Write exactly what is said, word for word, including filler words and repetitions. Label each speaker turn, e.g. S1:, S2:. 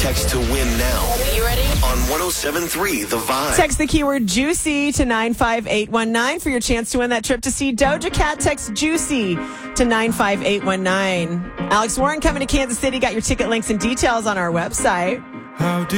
S1: Text to win now.
S2: You ready?
S1: On one oh seven point three The Vibe.
S3: Text the keyword juicy to nine five eight one nine for your chance to win that trip to see Doja Cat. Text juicy to nine five eight one nine. Alex Warren coming to Kansas City. Got your ticket links and details on our website.
S4: How